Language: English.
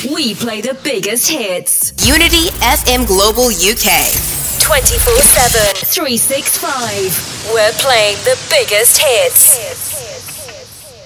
We play the biggest hits. Unity FM Global UK. 24/7. 365. We're playing the biggest hits.